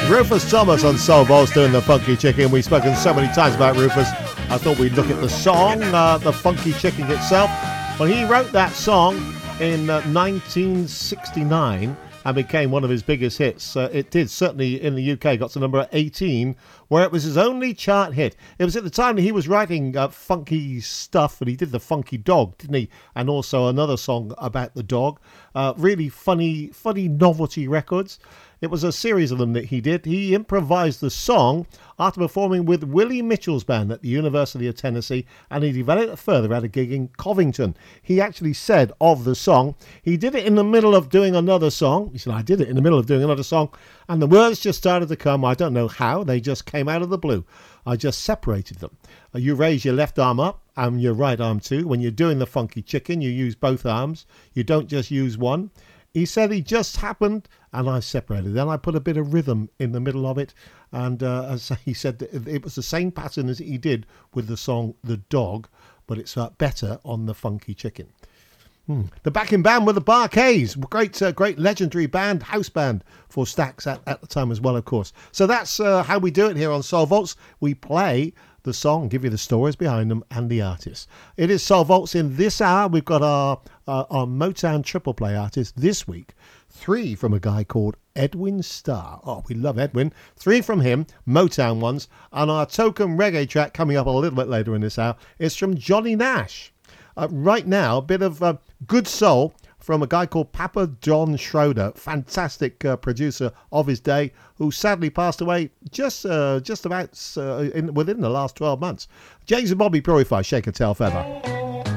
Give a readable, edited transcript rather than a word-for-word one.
Rufus Thomas on Soul Vaults doing the Funky Chicken. We've spoken so many times about Rufus. I thought we'd look at the song, the Funky Chicken itself. Well, he wrote that song in 1969 and became one of his biggest hits. It did, certainly in the UK, got to number 18, where it was his only chart hit. It was at the time that he was writing funky stuff, and he did the Funky Dog, didn't he? And also another song about the dog. Really funny novelty records. It was a series of them that he did. He improvised the song after performing with Willie Mitchell's band at the University of Tennessee, and he developed it further at a gig in Covington. He actually said of the song, he did it in the middle of doing another song. He said, I did it in the middle of doing another song, and the words just started to come. I don't know how. They just came out of the blue. I just separated them. You raise your left arm up and your right arm too. When you're doing the Funky Chicken, you use both arms. You don't just use one. He said he just happened, and I separated. Then I put a bit of rhythm in the middle of it, and as he said, it was the same pattern as he did with the song The Dog, but it's better on the Funky Chicken. The backing band were the Bar-Kays, great legendary band, house band for Stax at the time as well, of course. So that's how we do it here on Soul Vaults. We play the song, give you the stories behind them and the artists. It is Soul Vaults. In this hour, we've got our Motown triple play artist this week. 3 from a guy called Edwin Starr. Oh, we love Edwin. 3 from him, Motown ones. And our token reggae track coming up a little bit later in this hour is from Johnny Nash. Right now, a bit of good soul from a guy called Papa John Schroeder, fantastic producer of his day, who sadly passed away just about within the last 12 months. James and Bobby Purify, Shake a Tail Feather.